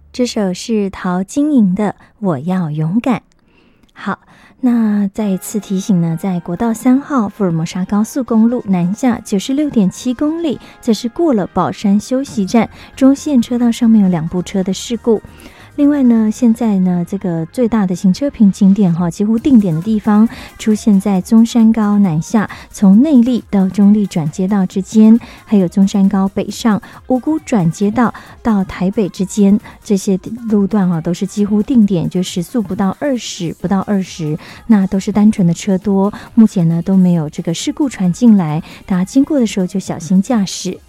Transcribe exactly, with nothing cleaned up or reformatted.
这首是陶晶莹的《我要勇敢》。好，那再一次提醒呢，在国道三号福尔摩沙高速公路南下九十六点七公里，这是过了宝山休息站，中线车道上面有两部车的事故。另外呢，现在呢，这个最大的行车瓶颈点哈，几乎定点的地方出现在中山高南下，从内坜到中坜转接道之间，还有中山高北上五股转接道到台北之间，这些路段啊都是几乎定点，就时速不到二十，不到二十，那都是单纯的车多，目前呢都没有这个事故传进来，大家经过的时候就小心驾驶。